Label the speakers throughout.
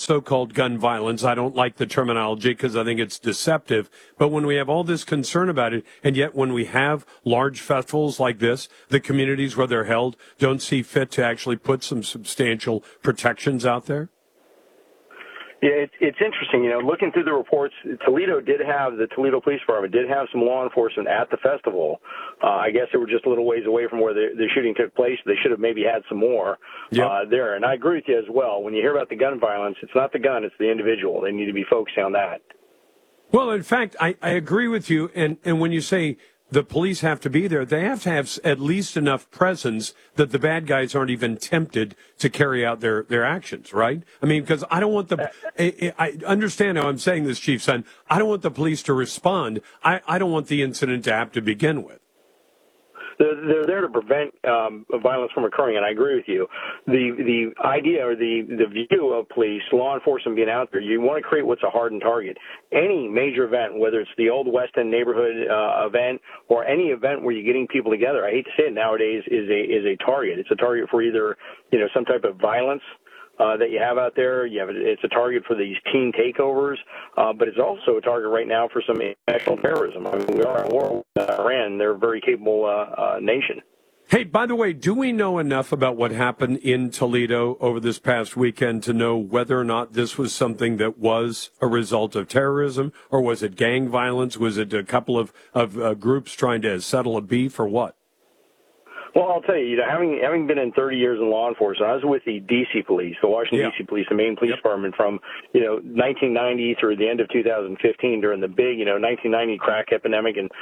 Speaker 1: so-called gun violence. I don't like the terminology because I think it's deceptive. But when we have all this concern about it, and yet when we have large festivals like this, the communities where they're held don't see fit to actually put some substantial protections out there?
Speaker 2: Yeah, it's interesting. You know, looking through the reports, the Toledo Police Department did have some law enforcement at the festival. I guess they were just a little ways away from where the shooting took place. They should have maybe had some more there. And I agree with you as well. When you hear about the gun violence, it's not the gun, it's the individual. They need to be focusing on that.
Speaker 1: Well, in fact, I agree with you. And when you say the police have to be there, they have to have at least enough presence that the bad guys aren't even tempted to carry out their actions, right? I mean, because I don't want I understand how I'm saying this, Chief Son. I don't want the police to respond. I don't want the incident to happen to begin with.
Speaker 2: They're there to prevent violence from occurring, and I agree with you. The idea or the view of police, law enforcement being out there, you want to create what's a hardened target. Any major event, whether it's the old West End neighborhood event or any event where you're getting people together, I hate to say it nowadays, is a target. It's a target for either some type of violence that you have out there. It's a target for these teen takeovers, but it's also a target right now for some international terrorism. I mean, we are at war with Iran. They're a very capable nation.
Speaker 1: Hey, by the way, do we know enough about what happened in Toledo over this past weekend to know whether or not this was something that was a result of terrorism, or was it gang violence? Was it a couple of groups trying to settle a beef, or what?
Speaker 2: Well, I'll tell you, having been in 30 years in law enforcement, I was with the D.C. Police, the Washington, D.C. Police, the main police department from, 1990 through the end of 2015 during the big, 1990 crack epidemic and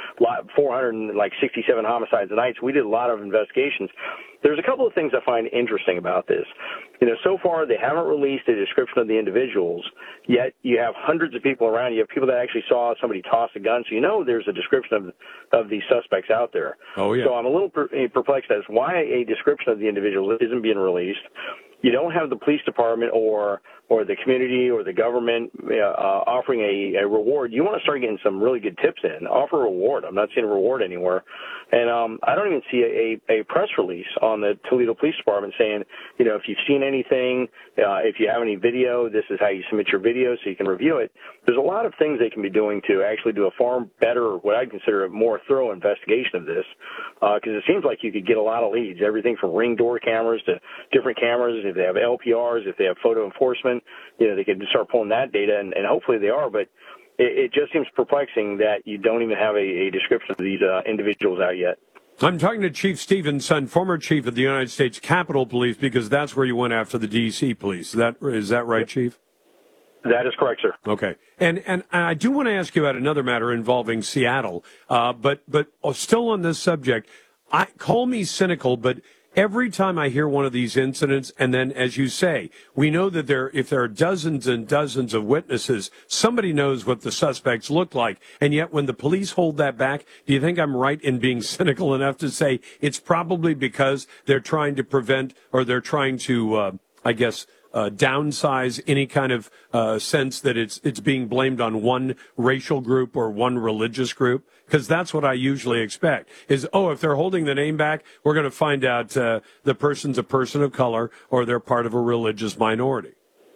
Speaker 2: 467 homicides a night. So we did a lot of investigations. There's a couple of things I find interesting about this. So far they haven't released a description of the individuals, yet you have hundreds of people around. You have people that actually saw somebody toss a gun, so there's a description of these suspects out there.
Speaker 1: Oh, yeah.
Speaker 2: So I'm a little perplexed as why a description of the individual isn't being released. You don't have the police department or the community or the government offering a reward. You want to start getting some really good tips in. Offer a reward. I'm not seeing a reward anywhere. And I don't even see a press release on the Toledo Police Department saying, if you've seen anything, if you have any video, this is how you submit your video so you can review it. There's a lot of things they can be doing to actually do a far better, what I'd consider a more thorough investigation of this, because it seems like you could get a lot of leads, everything from Ring door cameras to different cameras. If they have LPRs, if they have photo enforcement, they can start pulling that data, and hopefully they are. But it just seems perplexing that you don't even have a description of these individuals out yet.
Speaker 1: I'm talking to Chief Stephen Son, former chief of the United States Capitol Police, because that's where you went after the D.C. police. Is that right, Chief?
Speaker 2: That is correct, sir.
Speaker 1: Okay. And I do want to ask you about another matter involving Seattle, but still on this subject, call me cynical, but every time I hear one of these incidents, and then, as you say, we know that if there are dozens and dozens of witnesses, somebody knows what the suspects look like. And yet when the police hold that back, do you think I'm right in being cynical enough to say it's probably because they're trying to prevent, or they're trying to, downsize any kind of sense that it's being blamed on one racial group or one religious group? Because that's what I usually expect is, if they're holding the name back, we're going to find out the person's a person of color or they're part of a religious minority.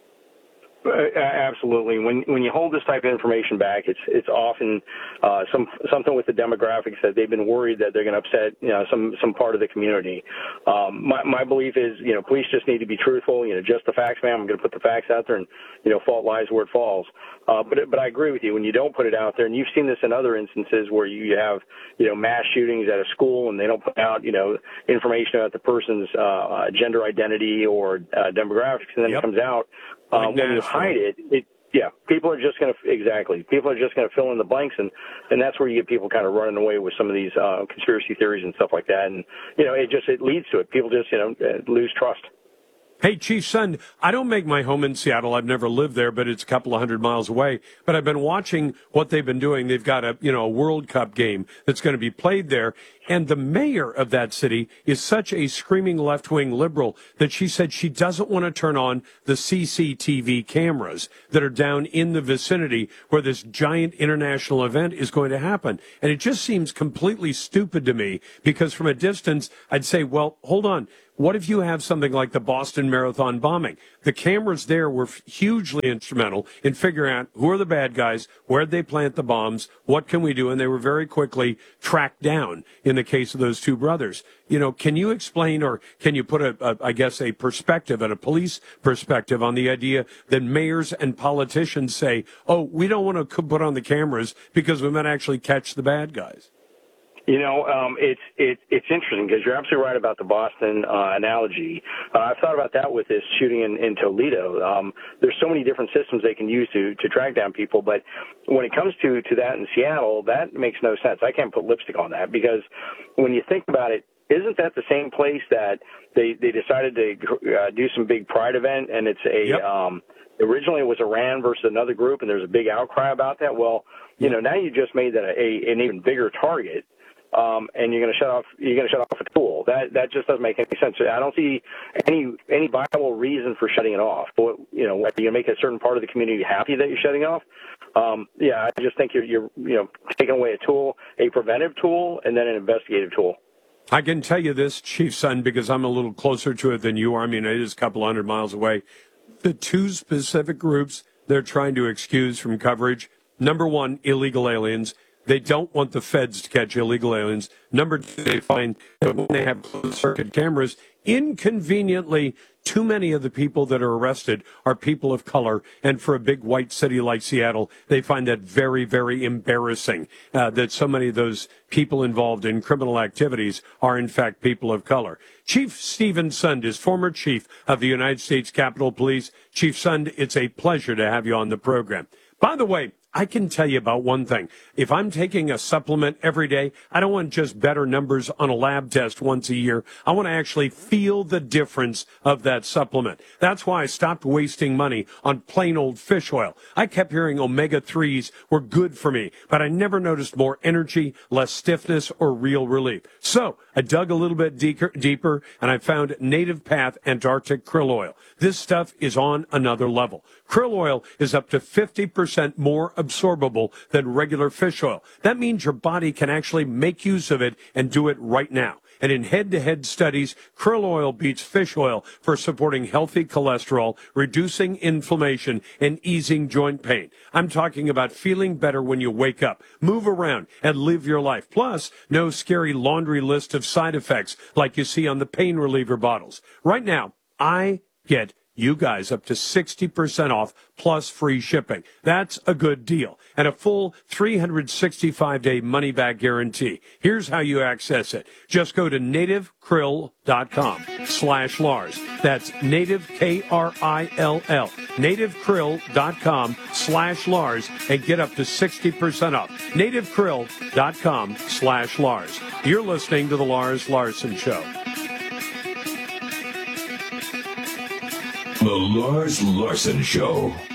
Speaker 2: Absolutely. When you hold this type of information back, it's often something with the demographics that they've been worried that they're going to upset some part of the community. My belief is police just need to be truthful. Just the facts, ma'am. I'm going to put the facts out there, and fault lies where it falls. But I agree with you. When you don't put it out there, and you've seen this in other instances where you have mass shootings at a school and they don't put out information about the person's gender identity or demographics, and then it comes out. When you hide it, people are just going to fill in the blanks, and that's where you get people kind of running away with some of these conspiracy theories and stuff like that, and it leads to it. People just lose trust.
Speaker 1: Hey, Chief Son, I don't make my home in Seattle. I've never lived there, but it's a couple of 100 miles away. But I've been watching what they've been doing. They've got a World Cup game that's going to be played there. And the mayor of that city is such a screaming left-wing liberal that she said she doesn't want to turn on the CCTV cameras that are down in the vicinity where this giant international event is going to happen. And it just seems completely stupid to me because from a distance, I'd say, well, hold on. What if you have something like the Boston Marathon bombing? The cameras there were hugely instrumental in figuring out who are the bad guys, where'd they plant the bombs, what can we do, and they were very quickly tracked down in the case of those two brothers. You know, can you explain, or can you put a perspective and a police perspective on the idea that mayors and politicians say, oh, we don't want to put on the cameras because we might actually catch the bad guys?
Speaker 2: You know, it's interesting because you're absolutely right about the Boston analogy. I've thought about that with this shooting in Toledo. There's so many different systems they can use to track down people, but when it comes to that in Seattle, that makes no sense. I can't put lipstick on that because when you think about it, isn't that the same place that they decided to do some big pride event, and it's originally it was Iran versus another group, and there's a big outcry about that? Well, you know, now you just made that an even bigger target. And you're going to shut off a tool. That just doesn't make any sense. I don't see any viable reason for shutting it off. But, you know, are you going to make a certain part of the community happy that you're shutting off? Yeah, I just think you're taking away a tool, a preventive tool, and then an investigative tool.
Speaker 1: I can tell you this, Chief Sund, because I'm a little closer to it than you are. I mean, it is a couple hundred miles away. The two specific groups they're trying to excuse from coverage, number one, illegal aliens. They don't want the feds to catch illegal aliens. Number two, they find that when they have closed-circuit cameras, inconveniently, too many of the people that are arrested are people of color. And for a big white city like Seattle, they find that very, very embarrassing that so many of those people involved in criminal activities are, in fact, people of color. Chief Steven Sund is former chief of the United States Capitol Police. Chief Sund, it's a pleasure to have you on the program. By the way, I can tell you about one thing. If I'm taking a supplement every day, I don't want just better numbers on a lab test once a year. I want to actually feel the difference of that supplement. That's why I stopped wasting money on plain old fish oil. I kept hearing omega-3s were good for me, but I never noticed more energy, less stiffness, or real relief. So I dug a little bit deeper, and I found Native Path Antarctic Krill Oil. This stuff is on another level. Krill oil is up to 50% more absorbable than regular fish oil. That means your body can actually make use of it and do it right now. And in head-to-head studies, krill oil beats fish oil for supporting healthy cholesterol, reducing inflammation, and easing joint pain. I'm talking about feeling better when you wake up, move around, and live your life. Plus, no scary laundry list of side effects like you see on the pain reliever bottles. Right now, I get you guys up to 60% off plus free shipping. That's a good deal. And a full 365-day money-back guarantee. Here's how you access it. Just go to nativekrill.com/Lars. That's native, K-R-I-L-L, nativekrill.com/Lars, and get up to 60% off. nativekrill.com/Lars. You're listening to The Lars Larson Show.
Speaker 3: The Lars Larson Show.